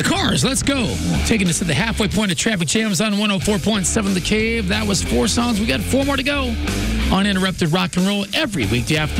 The Cars, let's go. Taking us to the halfway point of Traffic Jams on 104.7 The Cave. That was 4 songs. We got 4 more to go. Uninterrupted rock and roll every weekday afternoon.